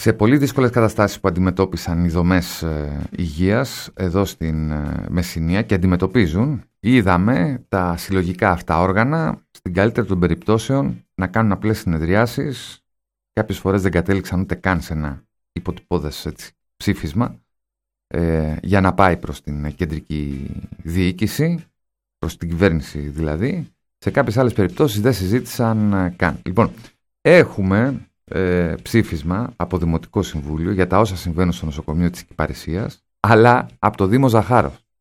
Σε πολύ δύσκολες καταστάσεις που αντιμετώπισαν οι δομές υγείας εδώ στην Μεσσηνία και αντιμετωπίζουν, είδαμε τα συλλογικά αυτά όργανα, στην καλύτερη των περιπτώσεων, να κάνουν απλές συνεδριάσεις. Κάποιες φορές δεν κατέληξαν ούτε καν σε ένα υποτυπώδες ψήφισμα για να πάει προς την κεντρική διοίκηση, προς την κυβέρνηση δηλαδή. Σε κάποιες άλλες περιπτώσεις δεν συζήτησαν καν. Λοιπόν, έχουμε ψήφισμα από Δημοτικό Συμβούλιο για τα όσα συμβαίνουν στο νοσοκομείο της Κυπαρισίας, αλλά από το Δήμο Ζαχάρος.